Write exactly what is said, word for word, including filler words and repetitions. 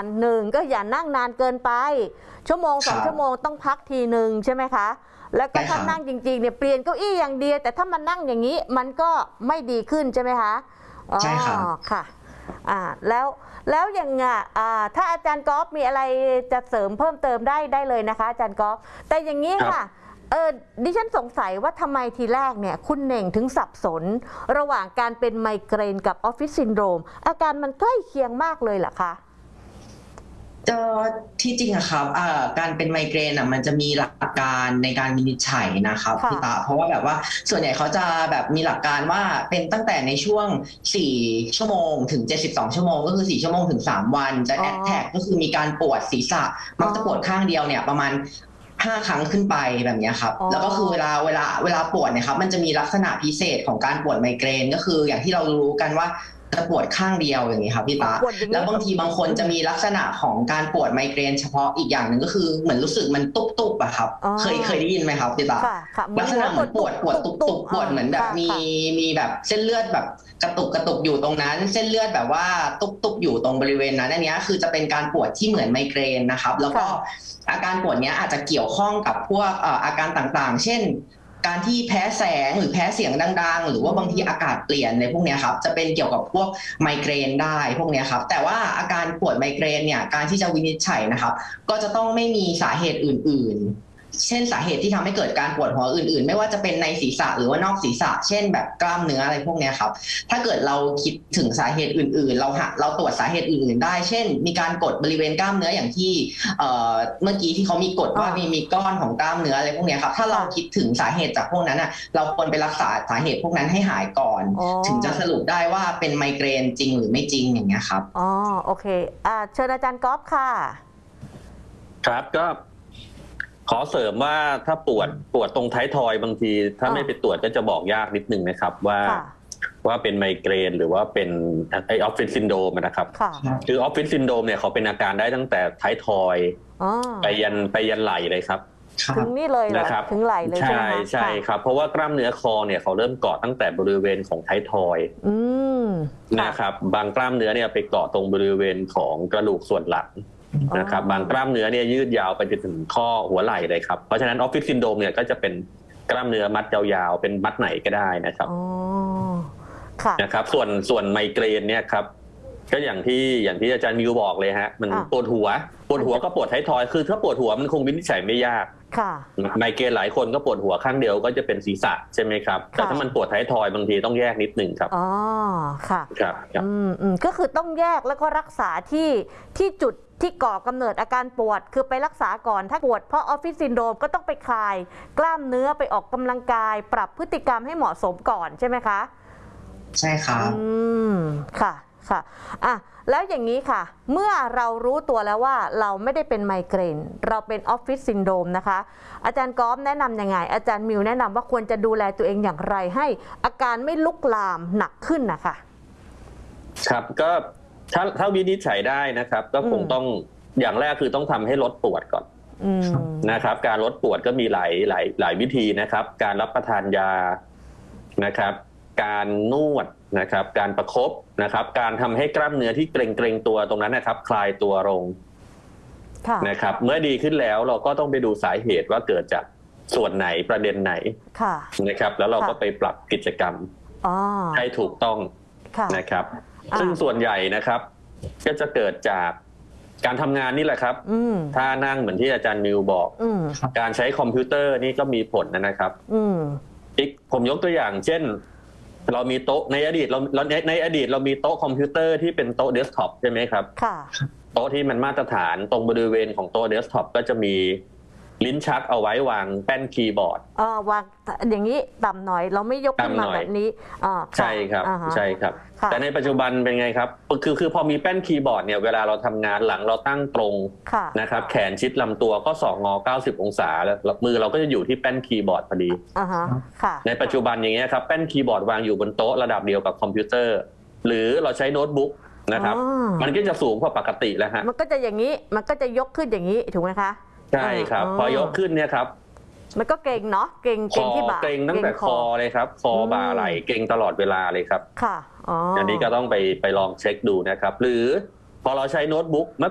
หนึ่งก็อย่านั่งนานเกินไปชั่วโมงสองชั่วโมงต้องพักทีหนึ่งใช่ไหมคะแล้วก็ถ้านั่งจริงๆเนี่ยเปลี่ยนเก้าอี้อย่างเดียวแต่ถ้ามันนั่งอย่างนี้มันก็ไม่ดีขึ้นใช่ไหมคะใช่ค่ะค่ะอ่าแล้วแล้วอย่างอ่าถ้าอาจารย์ก๊อฟมีอะไรจะเสริมเพิ่มเติมได้ได้เลยนะคะอาจารย์ก๊อฟแต่อย่างนี้ค่ะเออดิฉันสงสัยว่าทำไมทีแรกเนี่ยคุณเน่งถึงสับสนระหว่างการเป็นไมเกรนกับออฟฟิศซินโดรมอาการมันใกล้เคียงมากเลยเหรอคะก็ที่จริงอะครับการเป็นไมเกรนอะมันจะมีหลักการในการวินิจฉัยนะครับพี่ตาเพราะว่าแบบว่าส่วนใหญ่เขาจะแบบมีหลักการว่าเป็นตั้งแต่ในช่วงสี่ชั่วโมงถึงเจ็ดสิบสองชั่วโมงก็คือสี่ชั่วโมงถึงสามวันจะแอดแท็กก็คือมีการปวดศีรษะมักจะปวดข้างเดียวเนี่ยประมาณห้าครั้งขึ้นไปแบบนี้ครับแล้วก็คือเวลาเวลาเวลาปวดเนี่ยครับมันจะมีลักษณะพิเศษของการปวดไมเกรนก็คืออย่างที่เรารู้กันว่าจะปวดข้างเดียวอย่างนี้ครับพี่ตาแล้วบางทีบางคนจะมีลักษณะของการปวดไมเกรนเฉพาะอีกอย่างหนึ่งก็คือเหมือนรู้สึกมันตุบๆอะครับเคยเคยได้ยินไหมครับพี่ตาลักษณะเหมือนปวดปวดตุบๆปวดเหมือนแบบมีมีแบบเส้นเลือดแบบกระตุกกระตุกอยู่ตรงนั้นเส้นเลือดแบบว่าตุบๆอยู่ตรงบริเวณนั้นอันนี้คือจะเป็นการปวดที่เหมือนไมเกรนนะครับแล้วก็อาการปวดนี้อาจจะเกี่ยวข้องกับพวกอาการต่างๆเช่นการที่แพ้แสงหรือแพ้เสียงดังๆหรือว่าบางทีอากาศเปลี่ยนในพวกนี้ครับจะเป็นเกี่ยวกับพวกไมเกรนได้พวกนี้ครับแต่ว่าอาการปวดไมเกรนเนี่ยการที่จะวินิจฉัยนะครับก็จะต้องไม่มีสาเหตุอื่นๆเช่นสาเหตุที่ทำให้เกิดการปวดหัวอื่นๆไม่ว่าจะเป็นในศีรษะหรือว่านอกศีรษะเช่นแบบกล้ามเนื้ออะไรพวกนี้ครับถ้าเกิดเราคิดถึงสาเหตุอื่นๆเราหาเราตรวจสาเหตุอื่นๆได้เช่นมีการกดบริเวณกล้ามเนื้ออย่างที่เมื่อกี้ที่เขามีกดว่ามีมีก้อนของกล้ามเนื้ออะไรพวกนี้ครับถ้าเราคิดถึงสาเหตุจากพวกนั้นอ่ะเราควรไปรักษาสาเหตุพวกนั้นให้หายก่อนถึงจะสรุปได้ว่าเป็นไมเกรนจริงหรือไม่จริงอย่างเงี้ยครับอ๋อโอเคอ่าเชิญอาจารย์ก๊อฟค่ะครับก็ขอเสริมว่าถ้าปวดปวดตรงท้ายทอยบางทีถ้าไม่ไปตรวจก็จะบอกยากนิดนึงนะครับว่าว่าเป็นไมเกรนหรือว่าเป็นไอออฟฟิศซินโดรมนะครับคือออฟฟิศซินโดรมเนี่ยเขาเป็นอาการได้ตั้งแต่ท้ายทอยไปยันไปยันไหล่เลยครับถึงนี่เลยนะครับถึงไหล่เลยใช่ใช่ใช่ครับเพราะว่ากล้ามเนื้อคอเนี่ยเขาเริ่มเกาะตั้งแต่บริเวณของท้ายทอยนะครับบางกล้ามเนื้อเนี่ยไปเกาะตรงบริเวณของกระดูกส่วนหลังนะครับบางกล้ามเนื้อเนี่ยยืดยาวไปจนถึงข้อหัวไหล่เลยครับเพราะฉะนั้นออฟฟิศซินโดรมเนี่ยก็จะเป็นกล้ามเนื้อมัดยาวๆเป็นมัดไหนก็ได้นะครับนะครับส่วนส่วนไมเกรนเนี่ยครับก็อย่างที่อย่างที่อาจารย์มิวบอกเลยฮะมันปวดหัวปวดหัวก็ปวดท้ายทอยคือถ้าปวดหัวมันคงวินิจฉัยไม่ยากไมเกรนหลายคนก็ปวดหัวข้างเดียวก็จะเป็นศีรษะใช่ไหมครับแต่ถ้ามันปวดท้ายทอยบางทีต้องแยกนิดนึงครับอ๋อค่ะครับอืมอืมก็คือต้องแยกแล้วก็รักษาที่ที่จุดที่ก่อกำเนิดอาการปวดคือไปรักษาก่อนถ้าปวดเพราะออฟฟิศซินโดรมก็ต้องไปคลายกล้ามเนื้อไปออกกำลังกายปรับพฤติกรรมให้เหมาะสมก่อนใช่ไหมคะใช่ครับอืมค่ะค่ะอ่ะแล้วอย่างนี้ค่ะเมื่อเรารู้ตัวแล้วว่าเราไม่ได้เป็นไมเกรนเราเป็นออฟฟิศซินโดรมนะคะอาจารย์ก๊อฟแนะนำยังไงอาจารย์มิวแนะนำว่าควรจะดูแลตัวเองอย่างไรให้อาการไม่ลุกลามหนักขึ้นนะคะครับก็ถ้าถ้าวินิจฉัยได้นะครับก็คงต้องอย่างแรกคือต้องทำให้ลดปวดก่อนนะครับการลดปวดก็มีหลายหลายหลายวิธีนะครับการรับประทานยานะครับการนวดนะครับการประคบนะครับการทำให้กล้ามเนื้อที่เกร็งเกร็งตัวตรงนั้นนะครับคลายตัวลงนะครับเมื่อดีขึ้นแล้วเราก็ต้องไปดูสาเหตุว่าเกิดจากส่วนไหนประเด็นไหนนะครับแล้วเราก็ไปปรับกิจกรรมให้ถูกต้องนะครับซึ่งส่วนใหญ่นะครับก็จะเกิดจากการทำงานนี่แหละครับถ้านั่งเหมือนที่อาจารย์มิวบอกการใช้คอมพิวเตอร์นี่ก็มีผลนะครับอีกผมยกตัวอย่างเช่นเรามีโต๊ะในอดีตเราในอดีตเรามีโต๊ะคอมพิวเตอร์ที่เป็นโต๊ะเดสก์ท็อปใช่ไหมครับโต๊ะที่มันมาตรฐานตรงบริเวณของโต๊ะเดสก์ท็อปก็จะมีลิ้นชักเอาไว้วางแป้นคีย์บอร์ดอ๋อวางอย่างนี้ต่ำหน่อยเราไม่ยกขึ้นมาแบบนี้อ๋อใช่ครับใช่ครับแต่ในปัจจุบันเป็นไงครับคือคือพอมีแป้นคีย์บอร์ดเนี่ยเวลาเราทำงานหลังเราตั้งตรงนะครับแขนชิดลำตัวก็สองงอเก้าสิบองศาแล้วมือเราก็จะอยู่ที่แป้นคีย์บอร์ดพอดีในปัจจุบันอย่างเงี้ยครับแป้นคีย์บอร์ดวางอยู่บนโต๊ะระดับเดียวกับคอมพิวเตอร์หรือเราใช้โน้ตบุ๊กนะครับมันก็จะสูงกว่าปกติแล้วฮะมันก็จะอย่างนี้มันก็จะยกขึ้นอย่างนี้ถูกไหมคะใช่ครับพอยกขึ้นเนี่ยครับมันก็เกร็งเนาะเกร็งเกร็งที่บ่าเกร็งตั้งแต่คอเลยครับคอบ่าไหล่เกร็งตลอดเวลาเลยครับค่ะอ๋ออันนี้ก็ต้องไปไปลองเช็คดูนะครับหรือพอเราใช้โน้ตบุ๊กเมื่อ